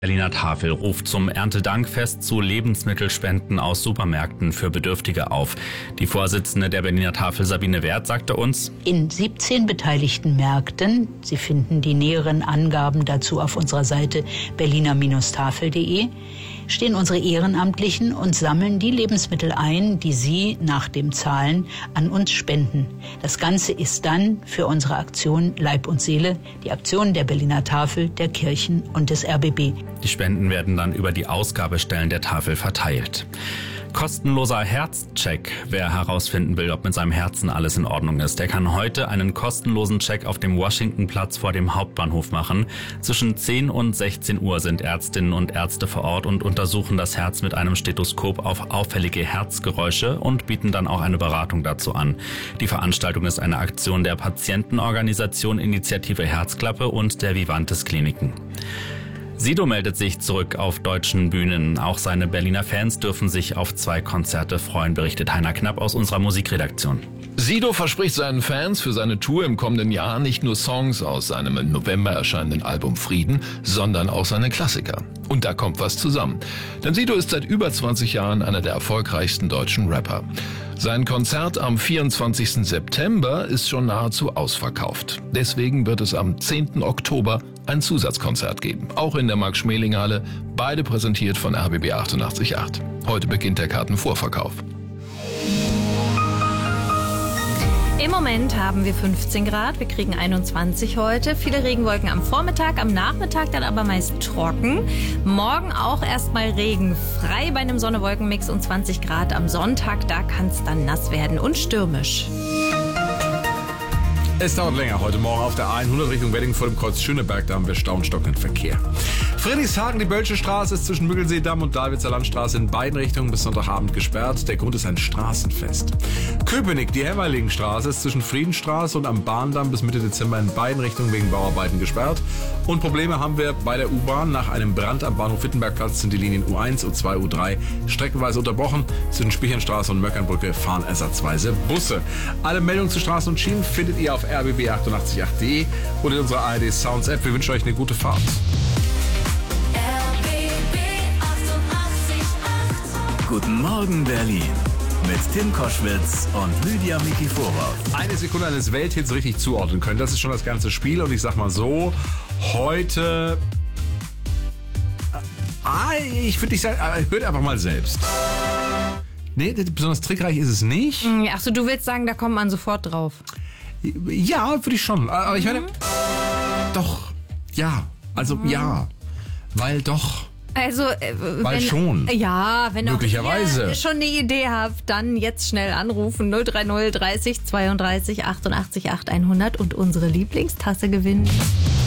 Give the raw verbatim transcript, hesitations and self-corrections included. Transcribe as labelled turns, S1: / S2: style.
S1: Berliner Tafel ruft zum Erntedankfest zu Lebensmittelspenden aus Supermärkten für Bedürftige auf. Die Vorsitzende der Berliner Tafel, Sabine Werth, sagte uns:
S2: In siebzehn beteiligten Märkten, Sie finden die näheren Angaben dazu auf unserer Seite berliner Tafel punkt de, stehen unsere Ehrenamtlichen und sammeln die Lebensmittel ein, die Sie nach dem Zahlen an uns spenden. Das Ganze ist dann für unsere Aktion Leib und Seele, die Aktion der Berliner Tafel, der Kirchen und des R B B.
S1: Die Spenden werden dann über die Ausgabestellen der Tafel verteilt. Kostenloser Herzcheck. Wer herausfinden will, ob mit seinem Herzen alles in Ordnung ist, der kann heute einen kostenlosen Check auf dem Washingtonplatz vor dem Hauptbahnhof machen. Zwischen zehn und sechzehn Uhr sind Ärztinnen und Ärzte vor Ort und untersuchen das Herz mit einem Stethoskop auf auffällige Herzgeräusche und bieten dann auch eine Beratung dazu an. Die Veranstaltung ist eine Aktion der Patientenorganisation Initiative Herzklappe und der Vivantes Kliniken. Sido meldet sich zurück auf deutschen Bühnen. Auch seine Berliner Fans dürfen sich auf zwei Konzerte freuen, berichtet Heiner Knapp aus unserer Musikredaktion.
S3: Sido verspricht seinen Fans für seine Tour im kommenden Jahr nicht nur Songs aus seinem im November erscheinenden Album Frieden, sondern auch seine Klassiker. Und da kommt was zusammen. Denn Sido ist seit über zwanzig Jahren einer der erfolgreichsten deutschen Rapper. Sein Konzert am vierundzwanzigsten September ist schon nahezu ausverkauft. Deswegen wird es am zehnten Oktober ein Zusatzkonzert geben, auch in der Max-Schmeling-Halle, beide präsentiert von R B B achtundachtzig Komma acht. Heute beginnt der Kartenvorverkauf.
S4: Im Moment haben wir fünfzehn Grad, wir kriegen einundzwanzig heute. Viele Regenwolken am Vormittag, am Nachmittag dann aber meist trocken. Morgen auch erstmal regenfrei bei einem Sonne-Wolken-Mix und zwanzig Grad am Sonntag. Da kann es dann nass werden und stürmisch.
S5: Es dauert länger heute Morgen auf der A hundert Richtung Wedding vor dem Kreuz Schöneberg. Da haben wir staunstockenden Verkehr. Friedrichshagen, die Bölsche Straße ist zwischen Müggelseedamm und Dahlwitzer Landstraße in beiden Richtungen bis Sonntagabend gesperrt. Der Grund ist ein Straßenfest. Köpenick, die Hermerlingenstraße ist zwischen Friedenstraße und am Bahndamm bis Mitte Dezember in beiden Richtungen wegen Bauarbeiten gesperrt. Und Probleme haben wir bei der U-Bahn. Nach einem Brand am Bahnhof Wittenbergplatz sind die Linien U eins, U zwei, U drei streckenweise unterbrochen. Zwischen Spichernstraße und Möckernbrücke fahren ersatzweise Busse. Alle Meldungen zu Straßen und Schienen findet ihr auf r b b achtundachtzig Komma acht punkt de oder in unserer A R D Sounds App. Wir wünschen euch eine gute Fahrt.
S6: Guten Morgen Berlin mit Tim Koschwitz und Lydia Mikiforov.
S5: Eine Sekunde eines Welthits richtig zuordnen können, das ist schon das ganze Spiel. Und ich sag mal so, heute... Ah, ich würde nicht sagen, hört einfach mal selbst. Nee, besonders trickreich ist es nicht.
S4: Achso, du willst sagen, da kommt man sofort drauf.
S5: Ja, würde ich schon. Aber ich meine... Mhm. Doch, ja. Also mhm. ja. Weil doch...
S4: Also, äh,
S5: Weil
S4: wenn,
S5: schon.
S4: Ja, wenn
S5: möglicherweise.
S4: ihr schon eine Idee habt, dann jetzt schnell anrufen. null drei null dreißig zweiunddreißig achtundachtzig acht hundert und unsere Lieblingstasse gewinnen.